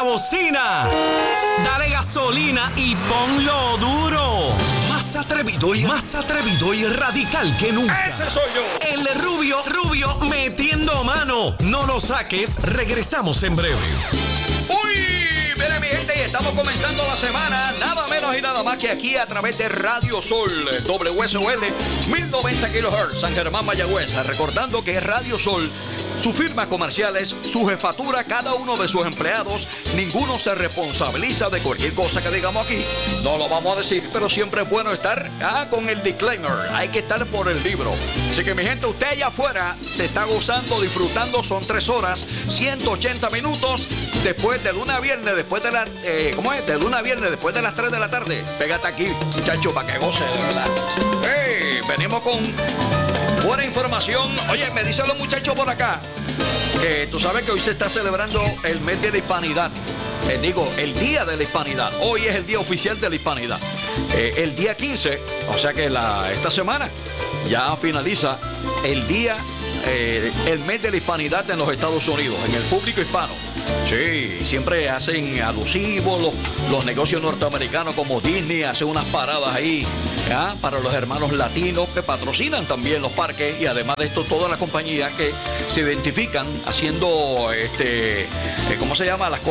la bocina. Dale gasolina y ponlo duro. Más atrevido y radical que nunca. ¡Ese soy yo! El rubio, metiendo mano. No lo saques, regresamos en breve. ¡Uy! Mire, mi gente, y estamos comenzando la semana, nada menos y nada más que aquí a través de Radio Sol, WSOL, 1090 kHz, San Germán, Mayagüez. Recordando que Radio Sol, su firma comercial es su jefatura, cada uno de sus empleados, ninguno se responsabiliza de cualquier cosa que digamos aquí. No lo vamos a decir, pero siempre es bueno estar con el disclaimer. Hay que estar por el libro. Así que, mi gente, usted allá afuera se está gozando, disfrutando. Son 3 horas, 180 minutos. Después de lunes a viernes, después de la... De lunes a viernes, después de las 3 de la tarde. Pégate aquí, muchacho, para que goce, de verdad. ¡Hey! Venimos con buena información. Oye, me dicen los muchachos por acá que tú sabes que hoy se está celebrando el mes de la hispanidad. El Día de la Hispanidad. Hoy es el día oficial de la hispanidad. El día 15, o sea que esta semana ya finaliza el día, el mes de la hispanidad en los Estados Unidos, en el público hispano. Sí, siempre hacen alusivos los negocios norteamericanos como Disney, hacen unas paradas ahí para los hermanos latinos que patrocinan también los parques, y además de esto todas las compañías que se identifican haciendo ¿cómo se llama? Las